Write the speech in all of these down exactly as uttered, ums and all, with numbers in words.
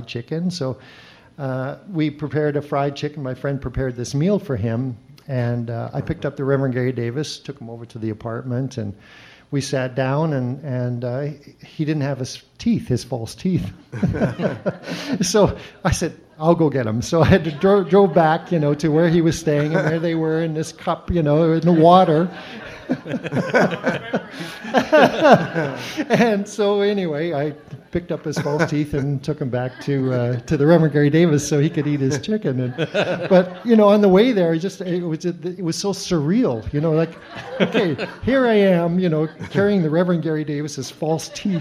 chicken. So uh, we prepared a fried chicken. My friend prepared this meal for him. And uh, I picked up the Reverend Gary Davis, took him over to the apartment, and we sat down, and, and uh, he didn't have his teeth, his false teeth. So I said, I'll go get them. So I had to dro- drove back, you know, to where he was staying and where they were in this cup, you know, in the water. And so anyway, I picked up his false teeth and took him back to uh, to the Reverend Gary Davis so he could eat his chicken. And, but you know, on the way there, it just it was it was so surreal. You know, like, okay, here I am, you know, carrying the Reverend Gary Davis's false teeth.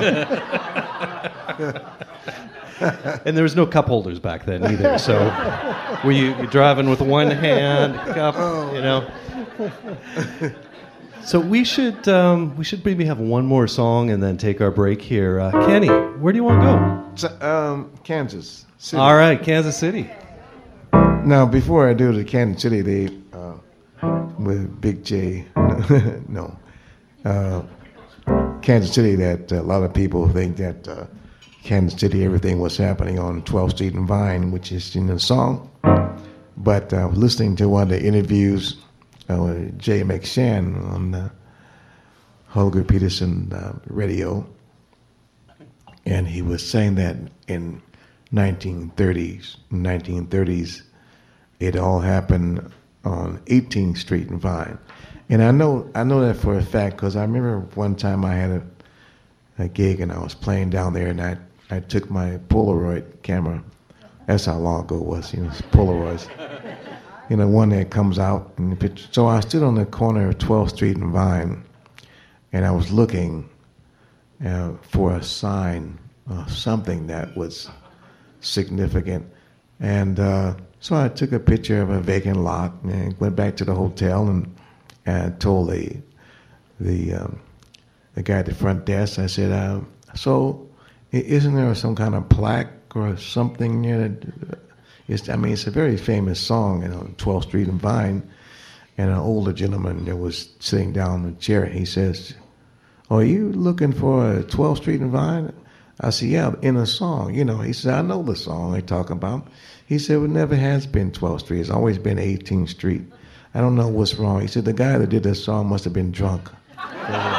And there was no cup holders back then either. So were you you driving with one hand cup? You know. So we should um, we should maybe have one more song and then take our break here. Uh, Kenny, where do you want to go? Um, Kansas City. All right, Kansas City. Now, before I do the Kansas City, they uh, with Big J, no, uh, Kansas City. That a lot of people think that uh, Kansas City, everything was happening on twelfth Street and Vine, which is in the song. But I uh, was listening to one of the interviews. Uh, Jay McShann on the Holger Peterson uh, radio, and he was saying that in nineteen thirties, nineteen thirties, it all happened on eighteenth Street and Vine, and I know I know that for a fact because I remember one time I had a, a gig and I was playing down there, and I I took my Polaroid camera. That's how long ago it was, you know, Polaroids. You know, one that comes out in the picture. So I stood on the corner of twelfth Street and Vine, and I was looking uh, for a sign of something that was significant. And uh, so I took a picture of a vacant lot and went back to the hotel and, and told the the um, the guy at the front desk. I said, uh, "So, isn't there some kind of plaque or something there that?" It's, I mean, it's a very famous song, you know, twelfth Street and Vine. And an older gentleman that was sitting down in a chair, he says, "Oh, are you looking for twelfth Street and Vine?" I said, "Yeah, in a song." You know, he said, "I know the song they're talking about." He said, "It never has been twelfth Street. It's always been eighteenth Street. I don't know what's wrong." He said, "The guy that did this song must have been drunk."